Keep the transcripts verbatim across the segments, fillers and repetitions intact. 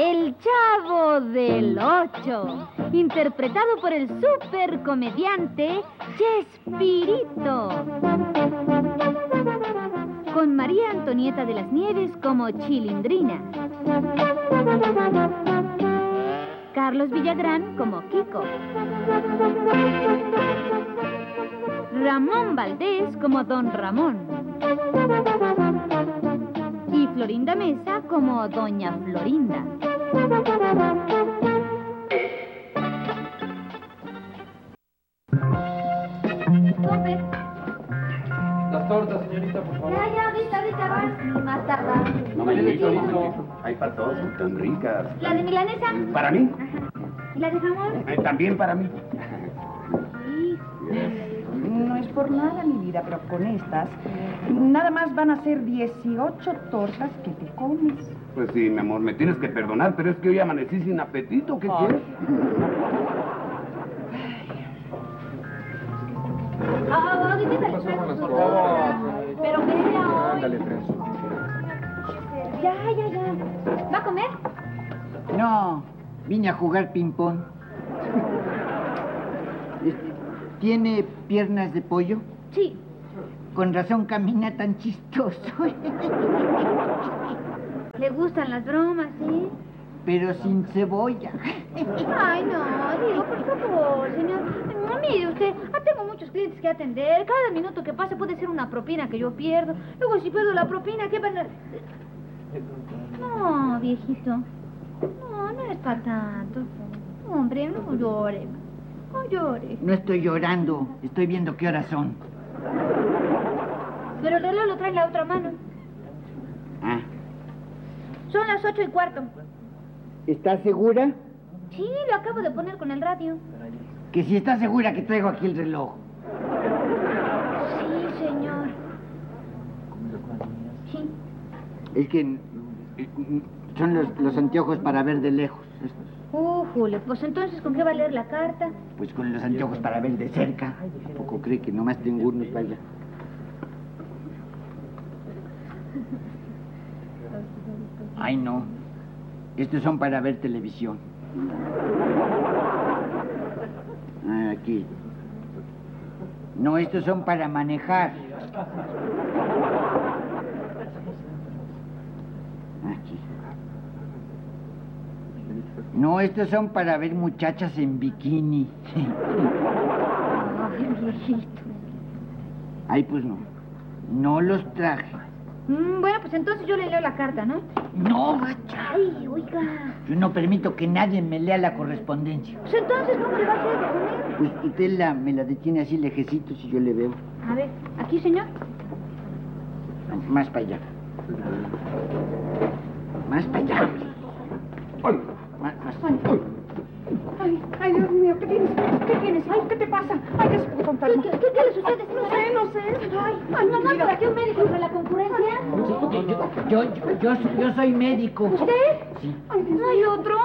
El Chavo del Ocho, interpretado por el supercomediante Chespirito, con María Antonieta de las Nieves como Chilindrina, Carlos Villagrán como Kiko, Ramón Valdés como Don Ramón y Florinda Mesa como Doña Florinda. Tope. Las tortas, señorita, por favor. Ya, ya, ahorita, ahorita vas. Más tardar. No me digas, hay para todos, son tan ricas. ¿La de milanesa? ¿Para mí? Ajá. ¿Y la de jamón? Eh, también para mí. Sí. No es por nada, mi vida, pero con estas, nada más van a ser dieciocho tortas que te comes. Pues sí, mi amor, me tienes que perdonar, pero es que hoy amanecí sin apetito. ¿Qué quieres? Ah, ahorita ¿Qué pasó con las le tortas? Pero que sea hoy. Ándale, tres. Ya, ya, ya. ¿Va a comer? No, vine a jugar ping-pong. ¿Tiene piernas de pollo? Sí. Con razón camina tan chistoso. Le gustan las bromas, ¿sí? Pero sin cebolla. Ay, no, digo, por favor, señor. No, mire usted, ah, tengo muchos clientes que atender. Cada minuto que pase puede ser una propina que yo pierdo. Luego, si pierdo la propina, ¿qué pasa? No, viejito. No, no es para tanto. Hombre, no llore. No llore. No estoy llorando, estoy viendo qué horas son. Pero el reloj lo trae en la otra mano. Ah, Son las ocho y cuarto. ¿estás segura? Sí, lo acabo de poner con el radio. Que si estás segura que traigo aquí el reloj. Sí, señor. Sí. Es que mm, son los, los anteojos para ver de lejos. estos. Uh, Julio, pues entonces, ¿con qué va a leer la carta? Pues con los anteojos para ver de cerca. ¿A poco cree que nomás tengo unos para allá? Ay, no. Estos son para ver televisión. Ah, aquí. No, estos son para manejar. Aquí. No, estos son para ver muchachas en bikini. Ay, viejito. Ay, pues no. No los traje. Mm, bueno, pues entonces yo le leo la carta, ¿no? No, gacha. Ay, oiga. Yo no permito que nadie me lea la correspondencia. Pues entonces, ¿cómo le va a hacer de comer? Pues usted la, me la detiene así lejecitos y yo le veo. A ver, aquí, señor. Más para allá. Más para allá. Ay, Más, más. Ay, ay, Dios mío, ¿qué tienes? ¿Qué tienes? Ay, ¿qué te pasa? Ay, ya se puso ¿Qué, enfermo. qué, qué, qué le sucede, No señora? sé, no sé. Ay, ay, ¿No manda por aquí un médico sobre la concurrencia? Yo, yo, yo, yo, yo soy médico. ¿Usted? Sí. ¿No hay otro?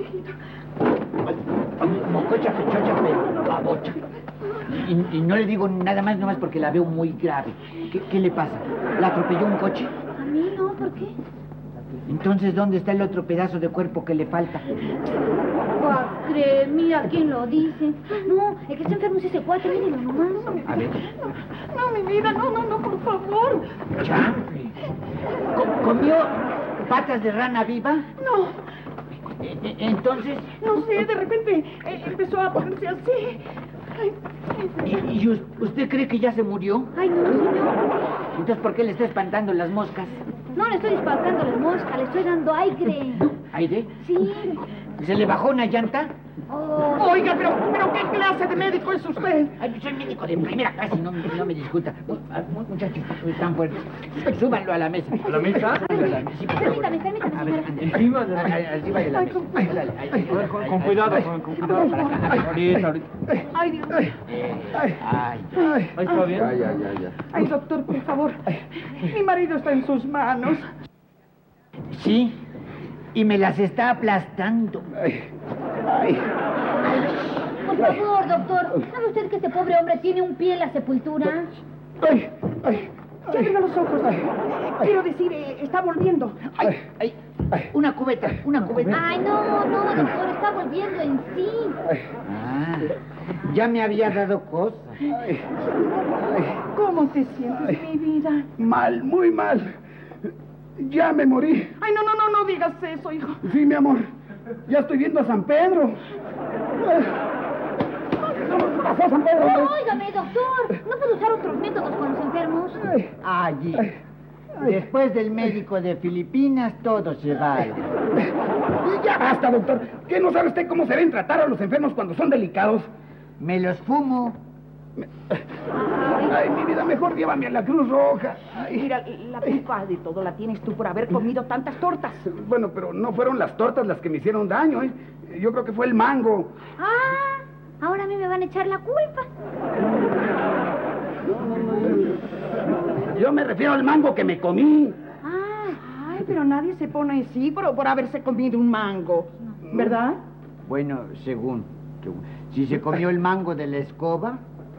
Mococha, pechocha, pero babocha. Y, y no le digo nada más, nomás porque la veo muy grave. ¿Qué, qué le pasa? ¿La atropelló un coche? A mí no, ¿por qué? Entonces, ¿dónde está el otro pedazo de cuerpo que le falta? Padre, mira quién lo dice. No, el que está enfermo es ese cuate, mírenlo nomás. A ver. no, mi vida, no, no, no, por favor. Chanfle. Co- ¿Comió patas de rana viva? No, E- e- Entonces, no sé, de repente eh, empezó a ponerse así. Ay, ay, ¿y, y us- usted cree que ya se murió? Ay, no, señor. Entonces, ¿por qué le está espantando las moscas? No le estoy espantando las moscas, le estoy dando aire. ¿Aire? Sí. ¿Se le bajó una llanta? Oh. Oiga, pero, pero ¿qué clase de médico es usted? Ay, yo soy médico de primera clase, no, no me discuta. Ah, Muchachos, están fuertes. Súbanlo a la mesa. ¿A la mesa? Súbanlo a la mesa, sí, por favor. Permítame, permítame, A ver, señora. Encima de la- Ah, ah, Encima de la Ay, mesa. con cuidado. Ándale, ahí, A ver, con, con cuidado, con, con cuidado. Para acá, a ver. Ahorita, ahorita. Ay, Dios mío. Eh, Ay, Ay, ay, Ahí está bien. ya, ya, ya, ya. ay, doctor, por favor. Mi marido está en sus manos. sí, y me las está aplastando. Ay, ay. Por favor, doctor. ¿Sabe usted que este pobre hombre tiene un pie en la sepultura? Ay, ay. Ya abrió los ojos. Quiero decir, eh, está volviendo. Ay, ay, Una cubeta, una cubeta. Ay, no, no, doctor, está volviendo en sí. Ah, ya me había dado cosa. ¿Cómo te sientes, mi vida? Mal, muy mal. Ya me morí. Ay, no, no, no, no digas eso, hijo. Sí, mi amor. Ya estoy viendo a San Pedro. ¿Pasó San Pedro? No, óigame, doctor. ¿No puedo usar otros métodos con los enfermos? Allí. Después del médico de Filipinas, todo se vale. Ya basta, doctor. ¿Qué no sabe usted cómo se deben tratar a los enfermos cuando son delicados? Me los fumo. Ay, mi vida, mejor llévame a la Cruz Roja. Ay. Mira, la culpa de todo la tienes tú por haber comido tantas tortas. Bueno, pero no fueron las tortas las que me hicieron daño, ¿eh? Yo creo que fue el mango. Ah, ahora a mí me van a echar la culpa. Yo me refiero al mango que me comí. Ah, Ay, pero nadie se pone así por, por haberse comido un mango, ¿verdad? Bueno, según, según. Si se comió el mango de la escoba.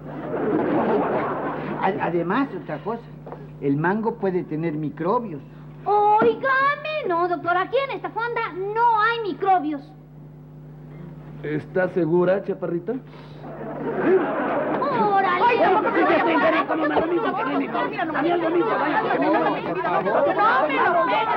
A- Además, otra cosa. El mango puede tener microbios. óigame. No, doctor, aquí en esta fonda no hay microbios. ¿Estás segura, chaparrita? ¡Órale! Ay, ya, porque ya estoy enterado, como me lo mismo que viene con- a mí es lo mismo, vaya, que me lo mismo, por favor.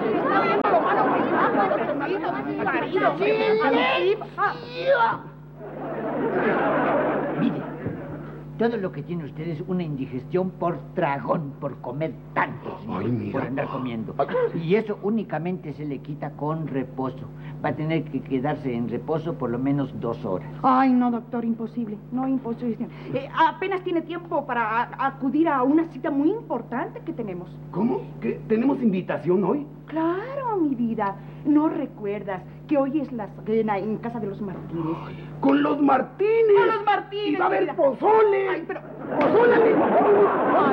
Mire, todo lo que tiene usted es una indigestión por tragón, por comer tanto, señor, Ay, mira. por andar comiendo. Y eso únicamente se le quita con reposo. Va a tener que quedarse en reposo por lo menos dos horas. Ay, no, doctor, imposible. No, imposible. Eh, apenas tiene tiempo para a- acudir a una cita muy importante que tenemos. ¿Cómo? ¿Que tenemos invitación hoy? Claro, mi vida. ¿No recuerdas que hoy es la cena en casa de los Martínez? ¡Con los Martínez! ¡Con los Martínez, ¡Y va a haber mira! pozole! Ay, pero... ¡Pozole, amigo!